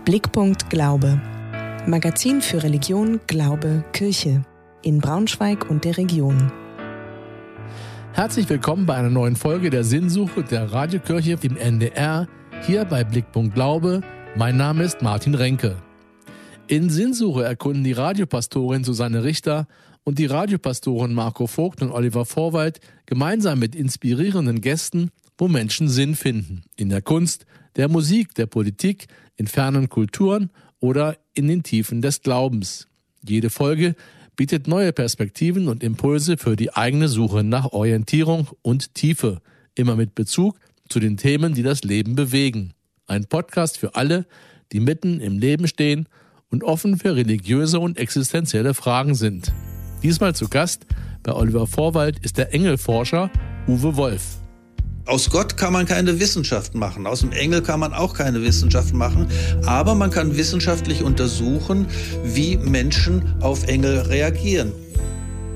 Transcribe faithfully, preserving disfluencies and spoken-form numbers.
Blickpunkt Glaube. Magazin für Religion, Glaube, Kirche in Braunschweig und der Region. Herzlich willkommen bei einer neuen Folge der Sinnsuche der Radiokirche im N D R, hier bei Blickpunkt Glaube. Mein Name ist Martin Renke. In Sinnsuche erkunden die Radiopastorin Susanne Richter und die Radiopastoren Marco Vogt und Oliver Vorwald gemeinsam mit inspirierenden Gästen, wo Menschen Sinn finden. In der Kunst, der Musik, der Politik, in fernen Kulturen oder in den Tiefen des Glaubens. Jede Folge bietet neue Perspektiven und Impulse für die eigene Suche nach Orientierung und Tiefe, immer mit Bezug zu den Themen, die das Leben bewegen. Ein Podcast für alle, die mitten im Leben stehen und offen für religiöse und existenzielle Fragen sind. Diesmal zu Gast bei Oliver Vorwald ist der Engelforscher Uwe Wolf. Aus Gott kann man keine Wissenschaft machen, aus dem Engel kann man auch keine Wissenschaft machen, aber man kann wissenschaftlich untersuchen, wie Menschen auf Engel reagieren.